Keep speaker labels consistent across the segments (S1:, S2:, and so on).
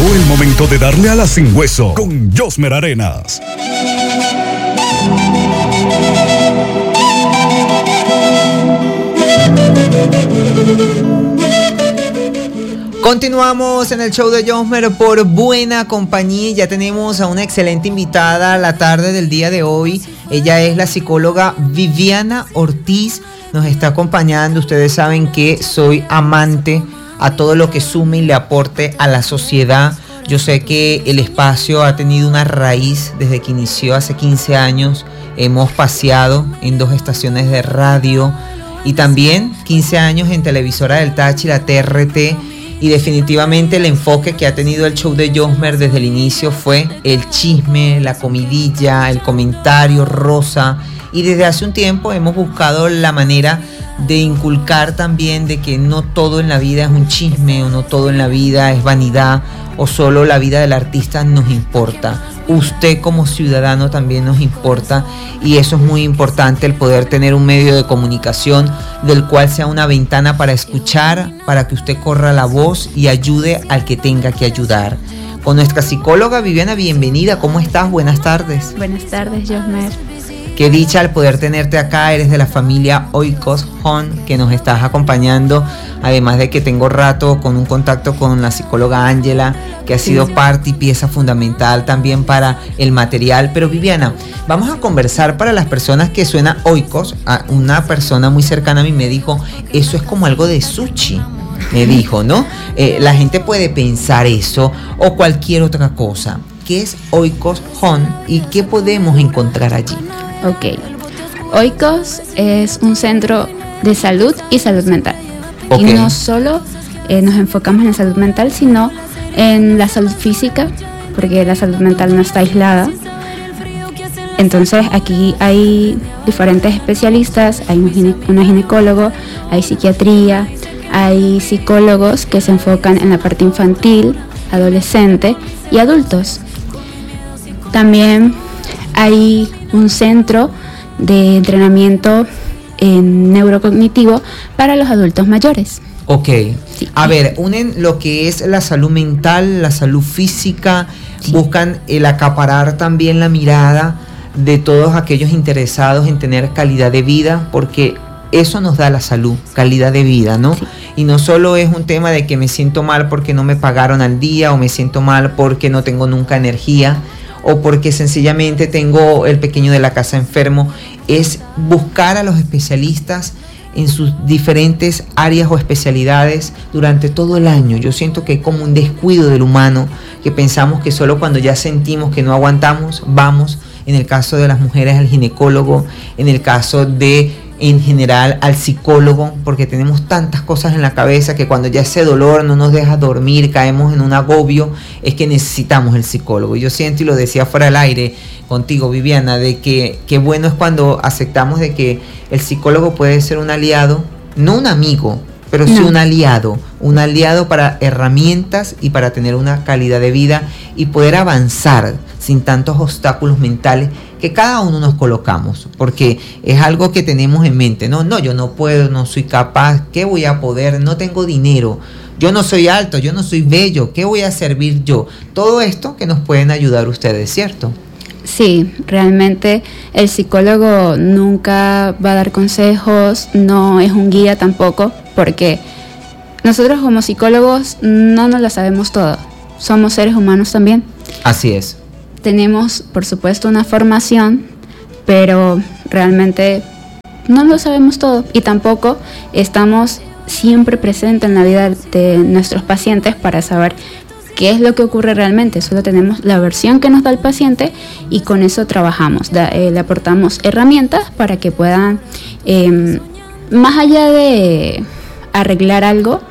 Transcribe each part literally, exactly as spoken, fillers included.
S1: Llegó el momento de darle a la sin hueso con Josmer Arenas.
S2: Continuamos en el show de Josmer por Buena Compañía. Ya tenemos a una excelente invitada la tarde del día de hoy. Ella es la psicóloga Viviana Ortiz. Nos está acompañando. Ustedes saben que soy amante a todo lo que sume y le aporte a la sociedad. Yo sé que el espacio ha tenido una raíz desde que inició hace quince años. Hemos paseado en dos estaciones de radio y también quince años en Televisora del Táchira, la T R T. Y definitivamente el enfoque que ha tenido el show de Josmer desde el inicio fue el chisme, la comidilla, el comentario rosa. Y desde hace un tiempo hemos buscado la manera de inculcar también de que no todo en la vida es un chisme, o no todo en la vida es vanidad, o solo la vida del artista nos importa. Usted como ciudadano también nos importa, y eso es muy importante, el poder tener un medio de comunicación del cual sea una ventana para escuchar, para que usted corra la voz y ayude al que tenga que ayudar. Con nuestra psicóloga Viviana, bienvenida. ¿Cómo estás? Buenas tardes.
S3: Buenas tardes, Josmer.
S2: Qué dicha al poder tenerte acá. Eres de la familia Oikos Hon, que nos estás acompañando. Además de que tengo rato con un contacto con la psicóloga Ángela, que ha sido sí. parte y pieza fundamental también para el material. Pero Viviana, vamos a conversar para las personas que suena Oikos. Una persona muy cercana a mí me dijo, eso es como algo de sushi. Me dijo, ¿no? Eh, la gente puede pensar eso o cualquier otra cosa. ¿Qué es Oikos Hon y qué podemos encontrar allí?
S3: Ok. Oikos es un centro de salud y salud mental.
S2: Okay.
S3: Y no solo eh, nos enfocamos en la salud mental, sino en la salud física, porque la salud mental no está aislada. Entonces aquí hay diferentes especialistas, hay un gine- una ginecólogo, hay psiquiatría, hay psicólogos que se enfocan en la parte infantil, adolescente y adultos. También hay un centro de entrenamiento en neurocognitivo para los adultos mayores.
S2: Ok. Sí. A ver, unen lo que es la salud mental, la salud física, sí. buscan el acaparar también la mirada de todos aquellos interesados en tener calidad de vida, porque eso nos da la salud, calidad de vida, ¿no? Sí. Y no solo es un tema de que me siento mal porque no me pagaron al día, o me siento mal porque no tengo nunca energía, o porque sencillamente tengo el pequeño de la casa enfermo. Es buscar a los especialistas en sus diferentes áreas o especialidades durante todo el año. Yo siento que hay como un descuido del humano, que pensamos que solo cuando ya sentimos que no aguantamos, vamos. En el caso de las mujeres al ginecólogo, en el caso de en general al psicólogo, porque tenemos tantas cosas en la cabeza que cuando ya ese dolor no nos deja dormir, caemos en un agobio, es que necesitamos el psicólogo. Yo siento, y lo decía fuera del aire contigo, Viviana, de que qué bueno es cuando aceptamos de que el psicólogo puede ser un aliado, no un amigo, pero sí no. un aliado, un aliado para herramientas y para tener una calidad de vida y poder avanzar sin tantos obstáculos mentales que cada uno nos colocamos, porque es algo que tenemos en mente, no, no, yo no puedo, no soy capaz, ¿qué voy a poder? No tengo dinero, yo no soy alto, yo no soy bello, ¿qué voy a servir yo? Todo esto que nos pueden ayudar ustedes, ¿cierto?
S3: Sí, realmente el psicólogo nunca va a dar consejos, no es un guía tampoco, porque nosotros como psicólogos no nos la sabemos todo, somos seres humanos también.
S2: Así es.
S3: Tenemos, por supuesto, una formación, pero realmente no lo sabemos todo y tampoco estamos siempre presentes en la vida de nuestros pacientes para saber qué es lo que ocurre realmente. Solo tenemos la versión que nos da el paciente y con eso trabajamos. Da, eh, le aportamos herramientas para que puedan, eh, más allá de arreglar algo,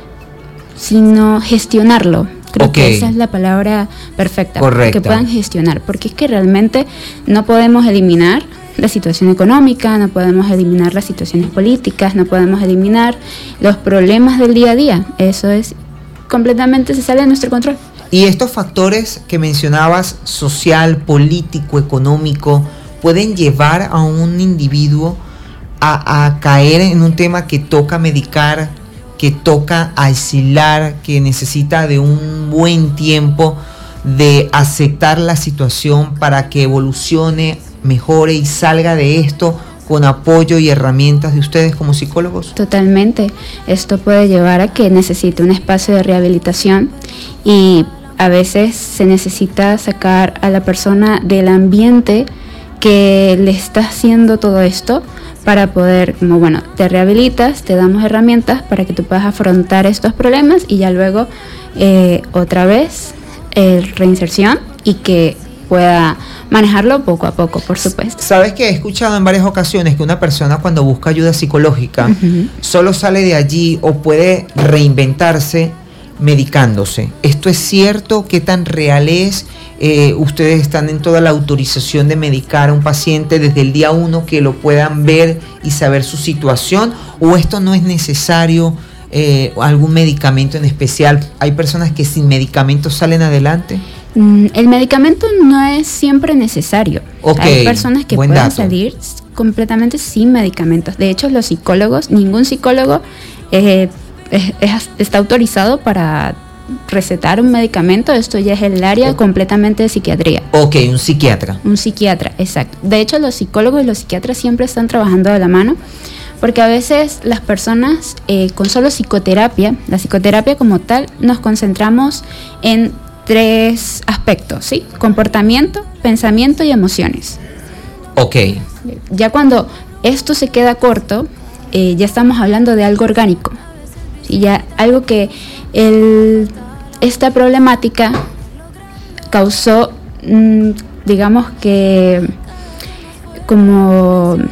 S3: sino gestionarlo. Creo okay. que esa es la palabra perfecta.
S2: Correcto.
S3: Que puedan gestionar, porque es que realmente no podemos eliminar la situación económica, no podemos eliminar las situaciones políticas, no podemos eliminar los problemas del día a día. Eso es completamente, se sale de nuestro control.
S2: Y estos factores que mencionabas, social, político, económico, pueden llevar a un individuo a, a caer en un tema que toca medicar, que toca aislar, que necesita de un buen tiempo de aceptar la situación para que evolucione, mejore y salga de esto con apoyo y herramientas de ustedes como psicólogos?
S3: Totalmente. Esto puede llevar a que necesite un espacio de rehabilitación y a veces se necesita sacar a la persona del ambiente que le está haciendo todo esto para poder, como bueno, te rehabilitas, te damos herramientas para que tú puedas afrontar estos problemas y ya luego eh, otra vez eh, reinserción y que pueda manejarlo poco a poco, por supuesto.
S2: Sabes que he escuchado en varias ocasiones que una persona cuando busca ayuda psicológica uh-huh. solo sale de allí o puede reinventarse medicándose. ¿Esto es cierto? ¿Qué tan real es? Eh, ¿Ustedes están en toda la autorización de medicar a un paciente desde el día uno que lo puedan ver y saber su situación? ¿O esto no es necesario? Eh, ¿Algún medicamento en especial? ¿Hay personas que sin medicamentos salen adelante?
S3: Mm, el medicamento no es siempre necesario.
S2: Okay,
S3: hay personas que pueden dato. salir completamente sin medicamentos. De hecho, los psicólogos, ningún psicólogo eh, es, es, está autorizado para recetar un medicamento. Esto ya es el área okay. completamente de psiquiatría.
S2: Ok, un psiquiatra.
S3: Un psiquiatra, exacto. De hecho, los psicólogos y los psiquiatras siempre están trabajando de la mano, porque a veces las personas eh, con solo psicoterapia, la psicoterapia como tal, nos concentramos en tres aspectos, ¿sí? Comportamiento, pensamiento y emociones.
S2: Ok.
S3: Ya cuando esto se queda corto, eh, ya estamos hablando de algo orgánico. ¿Sí? Ya algo que el, esta problemática causó, mmm, digamos que como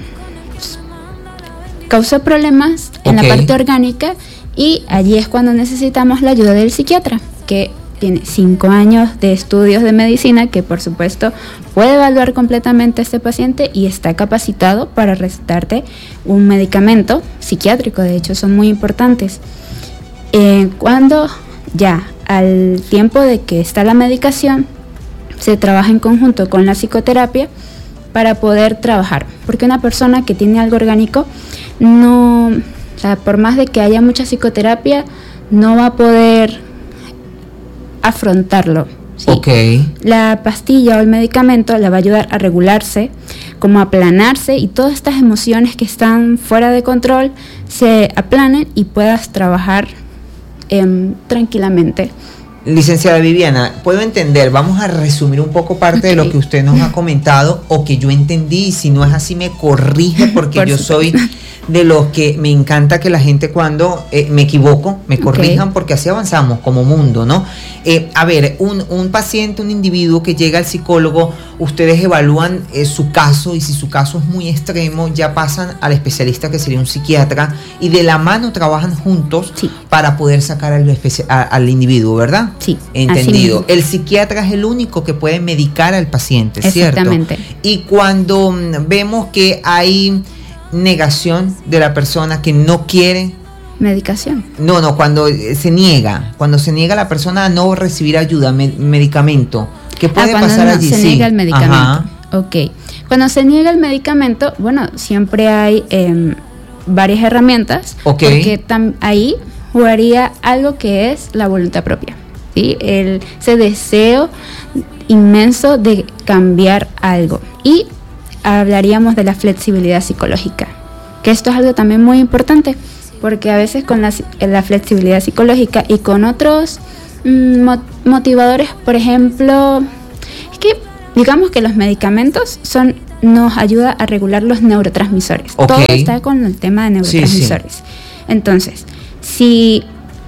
S3: causó problemas en okay. la parte orgánica, y allí es cuando necesitamos la ayuda del psiquiatra, que tiene cinco años de estudios de medicina, que por supuesto puede evaluar completamente a este paciente y está capacitado para recetarte un medicamento psiquiátrico. De hecho, son muy importantes. Eh, cuando ya al tiempo de que está la medicación, se trabaja en conjunto con la psicoterapia para poder trabajar, porque una persona que tiene algo orgánico no, o sea, por más de que haya mucha psicoterapia, no va a poder afrontarlo. ¿sí?
S2: Okay.
S3: La pastilla o el medicamento le va a ayudar a regularse, como a aplanarse, y todas estas emociones que están fuera de control se aplanen y puedas trabajar eh, tranquilamente.
S2: Licenciada Viviana, puedo entender, vamos a resumir un poco parte okay. de lo que usted nos ha comentado o que yo entendí, y si no es así me corrige, porque Por yo supuesto. soy de los que me encanta que la gente cuando eh, me equivoco, me corrijan, okay. porque así avanzamos como mundo, ¿no? Eh, a ver, un, un paciente, un individuo que llega al psicólogo, ustedes evalúan eh, su caso, y si su caso es muy extremo, ya pasan al especialista, que sería un psiquiatra, y de la mano trabajan juntos sí. para poder sacar al, especi- a, al individuo, ¿verdad?
S3: Sí.
S2: Entendido. El psiquiatra es el único que puede medicar al paciente, ¿cierto?
S3: Exactamente.
S2: Y cuando mm, vemos que hay negación de la persona que no quiere
S3: medicación.
S2: No, no, cuando se niega, cuando se niega la persona a no recibir ayuda, me, medicamento, ¿qué puede
S3: ah,
S2: pasar
S3: no,
S2: allí?
S3: Se
S2: sí.
S3: niega el medicamento.
S2: Ajá.
S3: Ok. Cuando se niega el medicamento, bueno, siempre hay eh, varias herramientas,
S2: okay.
S3: porque tam- ahí jugaría algo que es la voluntad propia, ¿sí? El, ese deseo inmenso de cambiar algo. Y hablaríamos de la flexibilidad psicológica, que esto es algo también muy importante, porque a veces con la, la flexibilidad psicológica y con otros mmm, motivadores, por ejemplo, es que digamos que los medicamentos son nos ayuda a regular los neurotransmisores. Okay. Todo está con el tema de neurotransmisores. Sí, sí. Entonces, si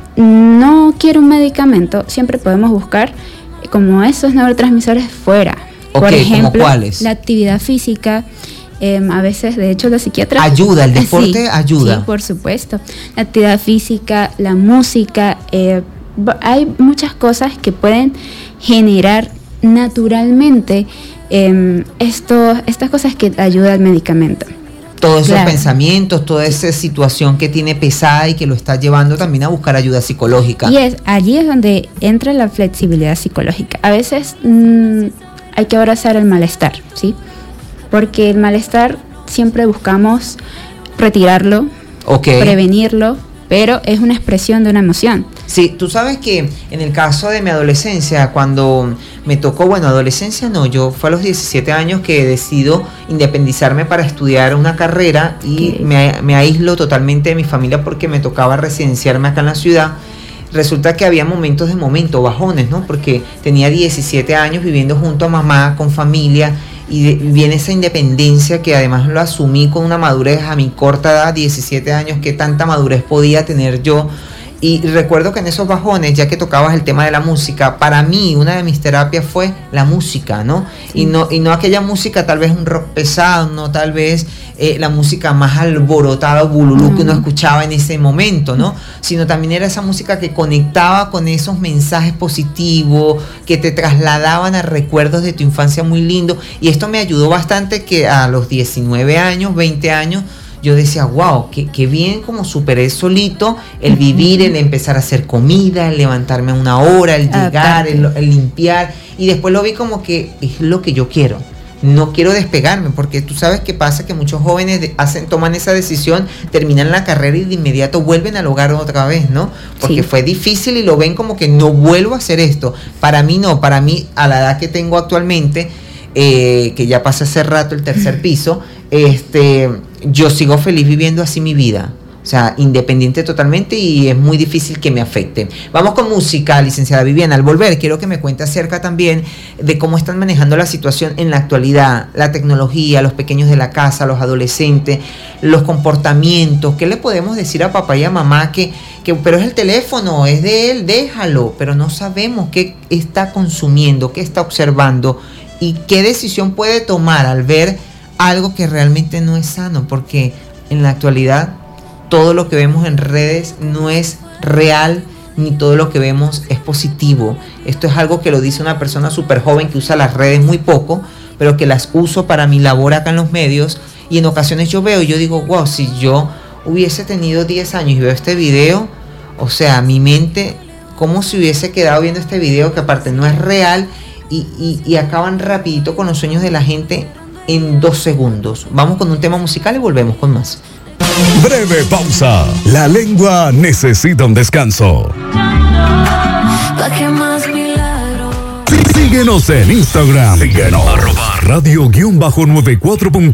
S3: no quiero un medicamento, siempre podemos buscar como esos neurotransmisores fuera.
S2: Okay,
S3: por ejemplo,
S2: ¿como cuáles?
S3: La actividad física. Eh, a veces, de hecho, los psiquiatras...
S2: Ayuda, el deporte
S3: sí,
S2: ayuda.
S3: Sí, por supuesto. La actividad física, la música, eh, hay muchas cosas que pueden generar naturalmente eh, esto, estas cosas que ayuda al medicamento.
S2: Todos esos
S3: claro.
S2: pensamientos, toda esa situación que tiene pesada y que lo está llevando también a buscar ayuda psicológica.
S3: Y es allí es donde entra la flexibilidad psicológica. A veces mmm, hay que abrazar el malestar, ¿sí? Porque el malestar siempre buscamos retirarlo,
S2: okay.
S3: prevenirlo pero es una expresión de una emoción.
S2: Sí, tú sabes que en el caso de mi adolescencia, cuando me tocó, bueno, adolescencia no, yo fue a los diecisiete años que decido independizarme para estudiar una carrera y okay. me, me aíslo totalmente de mi familia porque me tocaba residenciarme acá en la ciudad. Resulta que había momentos de momento, bajones, ¿no? Porque tenía diecisiete años viviendo junto a mamá, con familia, y de, viene esa independencia que además lo asumí con una madurez a mi corta edad, diecisiete años, que tanta madurez podía tener yo. Y recuerdo que en esos bajones, ya que tocabas el tema de la música, para mí una de mis terapias fue la música, ¿no? Sí. Y no y no aquella música, tal vez un rock pesado, no tal vez eh, la música más alborotada, bululú, mm. que uno escuchaba en ese momento, ¿no? Sino también era esa música que conectaba con esos mensajes positivos, que te trasladaban a recuerdos de tu infancia muy lindo. Y esto me ayudó bastante, que a los diecinueve años, veinte años, yo decía, wow, qué, qué bien como superé solito el vivir, el empezar a hacer comida, el levantarme a una hora, el llegar, el, el limpiar. Y después lo vi como que es lo que yo quiero. No quiero despegarme, porque tú sabes qué pasa, que muchos jóvenes de, hacen, toman esa decisión, terminan la carrera y de inmediato vuelven al hogar otra vez, ¿no? Porque sí. fue difícil y lo ven como que no vuelvo a hacer esto. Para mí no, para mí a la edad que tengo actualmente, eh, que ya pasa hace rato el tercer piso, este... yo sigo feliz viviendo así mi vida, o sea, independiente totalmente, y es muy difícil que me afecte. Vamos con música, licenciada Viviana. Al volver, quiero que me cuente acerca también de cómo están manejando la situación en la actualidad, la tecnología, los pequeños de la casa, los adolescentes, los comportamientos. ¿Qué le podemos decir a papá y a mamá que, que pero es el teléfono, es de él, déjalo? Pero no sabemos qué está consumiendo, qué está observando y qué decisión puede tomar al ver algo que realmente no es sano, porque en la actualidad todo lo que vemos en redes no es real, ni todo lo que vemos es positivo. Esto es algo que lo dice una persona súper joven que usa las redes muy poco, pero que las uso para mi labor acá en los medios, y en ocasiones yo veo y yo digo, wow, si yo hubiese tenido diez años y veo este video, o sea, mi mente, como si hubiese quedado viendo este video que aparte no es real, y, y, y acaban rapidito con los sueños de la gente en dos segundos. Vamos con un tema musical y volvemos con más.
S1: Breve pausa. La lengua necesita un descanso. Síguenos en Instagram. Síguenos. Arroba radio guión bajo noventa y cuatro punto